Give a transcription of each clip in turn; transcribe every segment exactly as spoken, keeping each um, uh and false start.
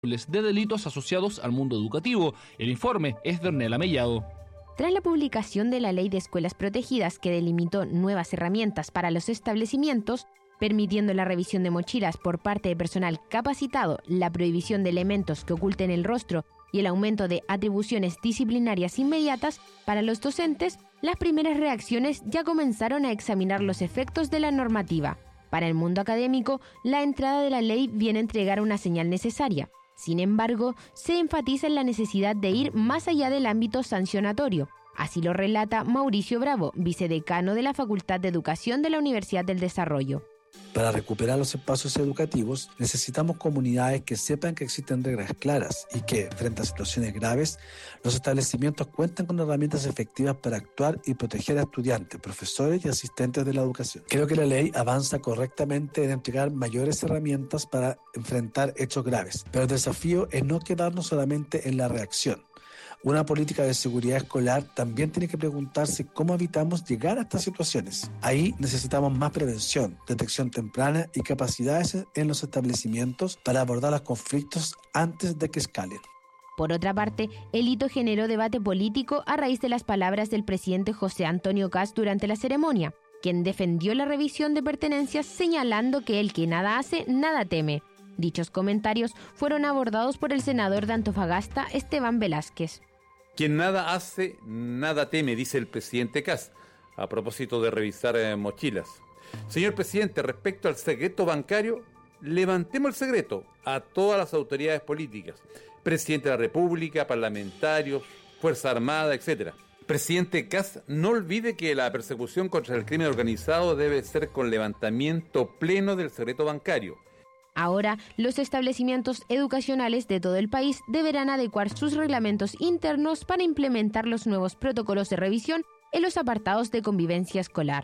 de delitos asociados al mundo educativo. El informe es de Ornella Mellado. Tras la publicación de la Ley de Escuelas Protegidas, que delimitó nuevas herramientas para los establecimientos, permitiendo la revisión de mochilas por parte de personal capacitado, la prohibición de elementos que oculten el rostro y el aumento de atribuciones disciplinarias inmediatas para los docentes, las primeras reacciones ya comenzaron a examinar los efectos de la normativa. Para el mundo académico, la entrada de la ley viene a entregar una señal necesaria. Sin embargo, se enfatiza en la necesidad de ir más allá del ámbito sancionatorio. Así lo relata Mauricio Bravo, vicedecano de la Facultad de Educación de la Universidad del Desarrollo. Para recuperar los espacios educativos, necesitamos comunidades que sepan que existen reglas claras y que, frente a situaciones graves, los establecimientos cuenten con herramientas efectivas para actuar y proteger a estudiantes, profesores y asistentes de la educación. Creo que la ley avanza correctamente en entregar mayores herramientas para enfrentar hechos graves, pero el desafío es no quedarnos solamente en la reacción. Una política de seguridad escolar también tiene que preguntarse cómo evitamos llegar a estas situaciones. Ahí necesitamos más prevención, detección temprana y capacidades en los establecimientos para abordar los conflictos antes de que escalen. Por otra parte, el hito generó debate político a raíz de las palabras del presidente José Antonio Kast durante la ceremonia, quien defendió la revisión de pertenencias señalando que el que nada hace, nada teme. Dichos comentarios fueron abordados por el senador de Antofagasta, Esteban Velázquez. Quien nada hace, nada teme, dice el presidente Kast, a propósito de revisar eh, mochilas. Señor presidente, respecto al secreto bancario, levantemos el secreto a todas las autoridades políticas, presidente de la República, parlamentarios, Fuerza Armada, etcétera. Presidente Kast, no olvide que la persecución contra el crimen organizado debe ser con levantamiento pleno del secreto bancario. Ahora, los establecimientos educacionales de todo el país deberán adecuar sus reglamentos internos para implementar los nuevos protocolos de revisión en los apartados de convivencia escolar.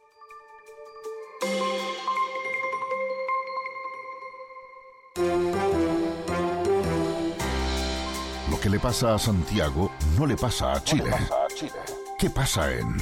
Lo que le pasa a Santiago no le pasa a Chile. No le pasa a Chile. ¿Qué pasa en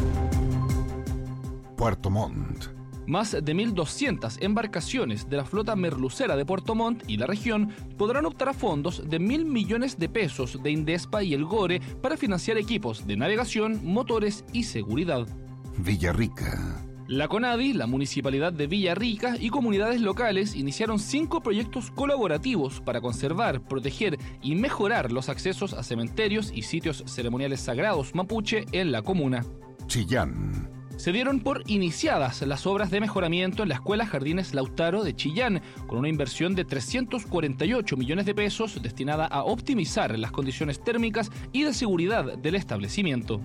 Puerto Montt? Más de mil doscientas embarcaciones de la flota merluzera de Puerto Montt y la región podrán optar a fondos de mil millones de pesos de Indespa y el GORE para financiar equipos de navegación, motores y seguridad. Villarrica. La CONADI, la Municipalidad de Villarrica y comunidades locales iniciaron cinco proyectos colaborativos para conservar, proteger y mejorar los accesos a cementerios y sitios ceremoniales sagrados mapuche en la comuna. Chillán. Se dieron por iniciadas las obras de mejoramiento en la Escuela Jardines Lautaro de Chillán, con una inversión de trescientos cuarenta y ocho millones de pesos destinada a optimizar las condiciones térmicas y de seguridad del establecimiento.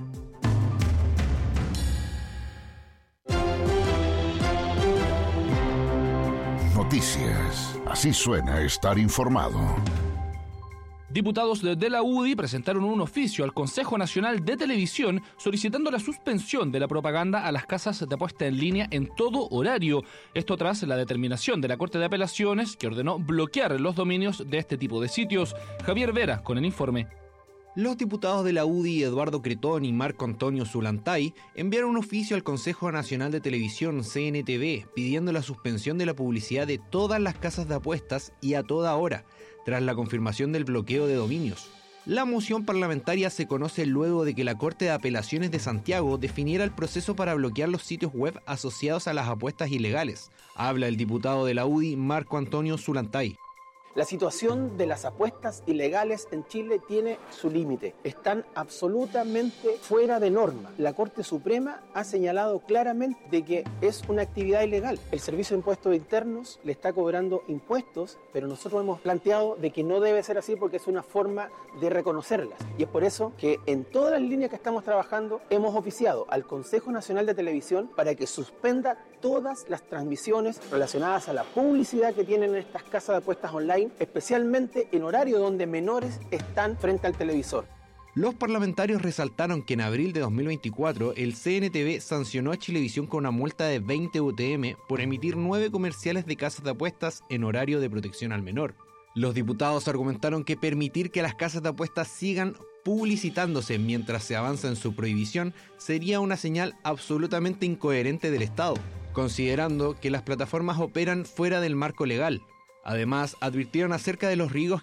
Noticias. Así suena estar informado. Diputados de la U D I presentaron un oficio al Consejo Nacional de Televisión solicitando la suspensión de la propaganda a las casas de apuesta en línea en todo horario. Esto tras la determinación de la Corte de Apelaciones que ordenó bloquear los dominios de este tipo de sitios. Javier Vera con el informe. Los diputados de la U D I, Eduardo Cretón y Marco Antonio Zulantay, enviaron un oficio al Consejo Nacional de Televisión, C N T V, pidiendo la suspensión de la publicidad de todas las casas de apuestas y a toda hora, tras la confirmación del bloqueo de dominios. La moción parlamentaria se conoce luego de que la Corte de Apelaciones de Santiago definiera el proceso para bloquear los sitios web asociados a las apuestas ilegales. Habla el diputado de la U D I, Marco Antonio Zulantay. La situación de las apuestas ilegales en Chile tiene su límite. Están absolutamente fuera de norma. La Corte Suprema ha señalado claramente de que es una actividad ilegal. El Servicio de Impuestos Internos le está cobrando impuestos, pero nosotros hemos planteado de que no debe ser así porque es una forma de reconocerlas. Y es por eso que en todas las líneas que estamos trabajando hemos oficiado al Consejo Nacional de Televisión para que suspenda todas las transmisiones relacionadas a la publicidad que tienen estas casas de apuestas online, especialmente en horario donde menores están frente al televisor. Los parlamentarios resaltaron que en abril de dos mil veinticuatro el C N T V sancionó a Chilevisión con una multa de veinte U T M por emitir nueve comerciales de casas de apuestas en horario de protección al menor. Los diputados argumentaron que permitir que las casas de apuestas sigan publicitándose mientras se avanza en su prohibición sería una señal absolutamente incoherente del Estado, considerando que las plataformas operan fuera del marco legal. Además, advirtieron acerca de los riesgos